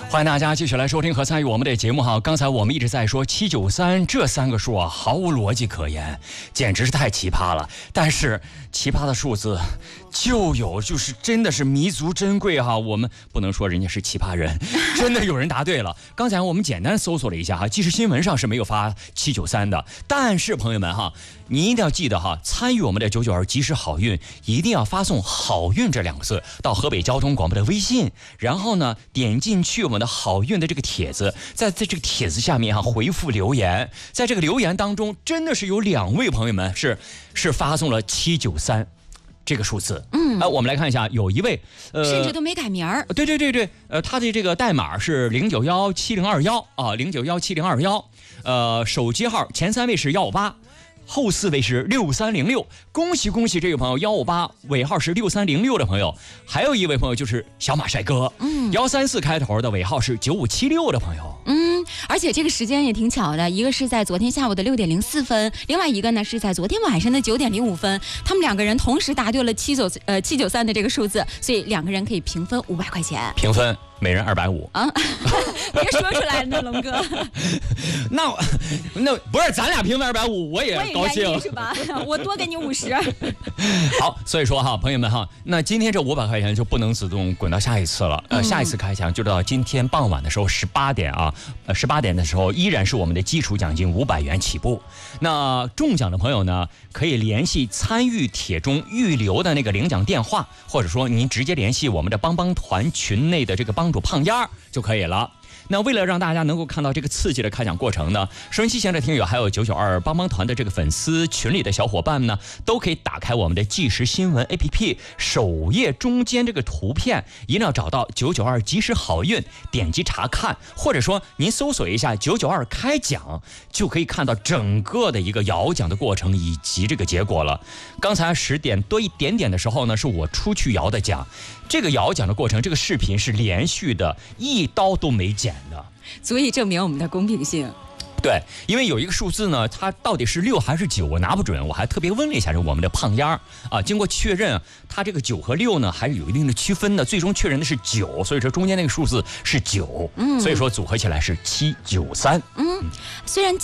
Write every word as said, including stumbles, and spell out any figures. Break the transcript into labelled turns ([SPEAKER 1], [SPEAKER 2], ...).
[SPEAKER 1] 欢迎大家继续来收听和参与我们的节目哈。刚才我们一直在说七九三这三个数啊，毫无逻辑可言，简直是太奇葩了。但是奇葩的数字就有，就是真的是弥足珍贵哈。我们不能说人家是奇葩人，真的有人答对了。刚才我们简单搜索了一下哈，即时新闻上是没有发七九三的，但是朋友们哈，你一定要记得哈，参与我们的九九二即时好运，一定要发送好运这两个字到河北交通广播的微信，然后呢点进去我们的好运的这个帖子，在在这个帖子下面哈回复留言，在这个留言当中真的是有两位朋友们是是发送了七九三这个数字。嗯，呃，我们来看一下，有一位
[SPEAKER 2] 呃甚至都没改名儿。
[SPEAKER 1] 对对对对，呃，他的这个代码是零九幺七零二幺啊，零九幺七零二幺，呃，手机号前三位是幺五八。后四位是六三零六，恭喜恭喜这位朋友幺五八尾号是六三零六的朋友，还有一位朋友就是小马帅哥，嗯，幺三四开头的尾号是九五七六的朋友，
[SPEAKER 2] 嗯，而且这个时间也挺巧的，一个是在昨天下午的六点零四分，另外一个呢是在昨天晚上的九点零五分，他们两个人同时答对了七九呃七九三的这个数字，所以两个人可以平分五百块钱，
[SPEAKER 1] 平分每人二百五啊，
[SPEAKER 2] 别说出来了呢，龙哥。
[SPEAKER 1] 那那不是咱俩平分二百五，我也高兴
[SPEAKER 2] 是吧？我多给你五十。
[SPEAKER 1] 好，所以说哈，朋友们哈，那今天这五百块钱就不能自动滚到下一次了。呃，下一次开奖就到今天傍晚的时候十八点啊，呃，十八点的时候依然是我们的基础奖金五百元起步。那中奖的朋友呢，可以联系参与帖中预留的那个领奖电话，或者说您直接联系我们的帮帮团群内的这个帮主胖丫就可以了。那为了让大家能够看到这个刺激的开奖过程呢，收音机前的听友还有九九二帮帮团的这个粉丝群里的小伙伴呢，都可以打开我们的即时新闻 A P P 首页中间这个图片，一定要找到九九二即时好运，点击查看，或者说您搜索一下九九二开奖，就可以看到整个的一个摇奖的过程以及这个结果了。刚才十点多一点点的时候呢，是我出去摇的奖，这个摇奖的过程，这个视频是连续的，一刀都没剪的，
[SPEAKER 2] 足以证明我们的公平性。
[SPEAKER 1] 对，因为有一个数字呢，它到底是六还是九，我拿不准，我还特别问了一下我们的胖丫啊，经过确认，它这个九和六呢还是有一定的区分的，最终确认的是九，所以说中间那个数字是九，嗯，所以说组合起来是七九三。
[SPEAKER 2] 嗯，虽然